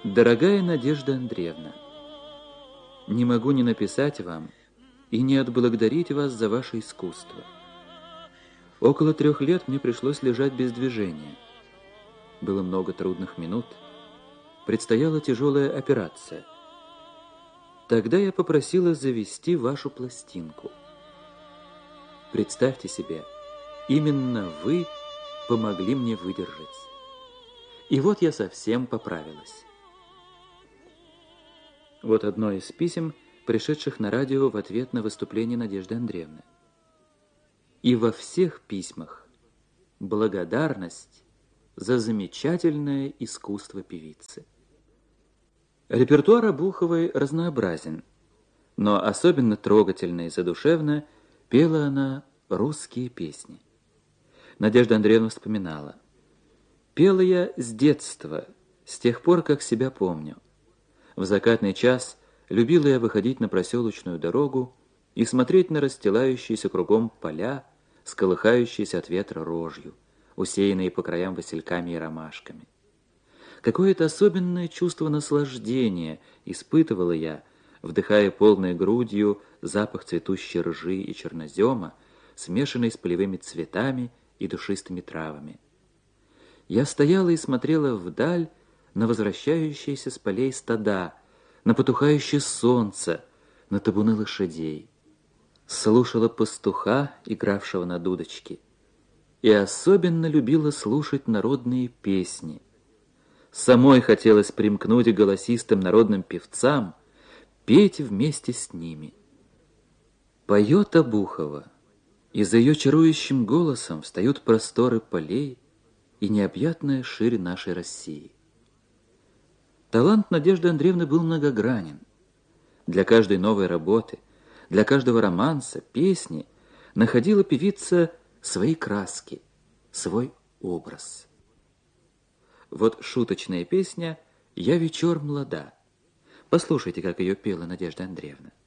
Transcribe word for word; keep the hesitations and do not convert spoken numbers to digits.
Дорогая Надежда Андреевна, не могу не написать вам и не отблагодарить вас за ваше искусство. Около трех лет мне пришлось лежать без движения. Было много трудных минут. Предстояла тяжелая операция. Тогда я попросила завести вашу пластинку. Представьте себе, именно вы помогли мне выдержать. И вот я совсем поправилась. Вот одно из писем, пришедших на радио в ответ на выступление Надежды Андреевны. И во всех письмах благодарность за замечательное искусство певицы. Репертуар Обуховой разнообразен, но особенно трогательно и задушевно пела она русские песни. Надежда Андреевна вспоминала: «Пела я с детства, с тех пор, как себя помню. В закатный час любила я выходить на проселочную дорогу и смотреть на расстилающиеся кругом поля с колыхающейся от ветра рожью, усеянные по краям васильками и ромашками. Какое-то особенное чувство наслаждения испытывала я, вдыхая полной грудью запах цветущей ржи и чернозема, смешанный с полевыми цветами и душистыми травами. Я стояла и смотрела вдаль на возвращающиеся с полей стада, на потухающее солнце, на табуны лошадей. Слушала пастуха, игравшего на дудочке, и особенно любила слушать народные песни. Самой хотелось примкнуть к голосистым народным певцам, петь вместе с ними. Поет Обухова, и за ее чарующим голосом встают просторы полей и необъятная ширь нашей России. Талант Надежды Андреевны был многогранен. Для каждой новой работы, для каждого романса, песни находила певица свои краски, свой образ. Вот шуточная песня «Я вечер млада». Послушайте, как ее пела Надежда Андреевна.